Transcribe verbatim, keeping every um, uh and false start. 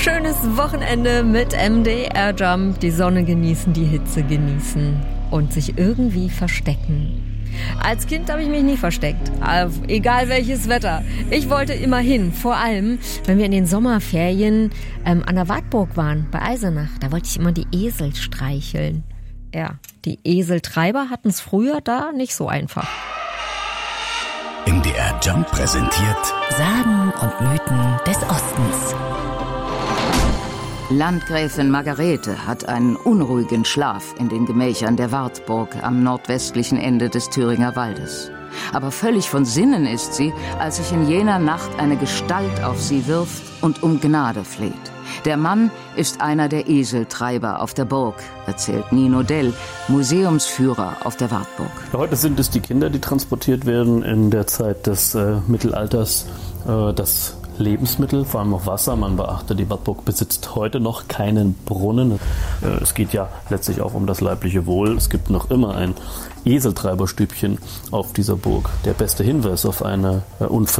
Schönes Wochenende mit M D R Jump. Die Sonne genießen, die Hitze genießen und sich irgendwie verstecken. Als Kind habe ich mich nie versteckt, egal welches Wetter. Ich wollte immer hin, vor allem, wenn wir in den Sommerferien ähm, an der Wartburg waren, bei Eisenach. Da wollte ich immer die Esel streicheln. Ja, die Eseltreiber hatten es früher da nicht so einfach. M D R Jump präsentiert Sagen und Mythen des Ostens. Landgräfin Margarete hat einen unruhigen Schlaf in den Gemächern der Wartburg am nordwestlichen Ende des Thüringer Waldes. Aber völlig von Sinnen ist sie, als sich in jener Nacht eine Gestalt auf sie wirft und um Gnade fleht. Der Mann ist einer der Eseltreiber auf der Burg, erzählt Nino Dell, Museumsführer auf der Wartburg. Heute sind es die Kinder, die transportiert werden. In der Zeit des äh, Mittelalters äh, das Lebensmittel, vor allem auch Wasser. Man beachte, die Wartburg besitzt heute noch keinen Brunnen. Äh, es geht ja letztlich auch um das leibliche Wohl. Es gibt noch immer ein Eseltreiberstübchen auf dieser Burg. Der beste Hinweis auf eine äh, unver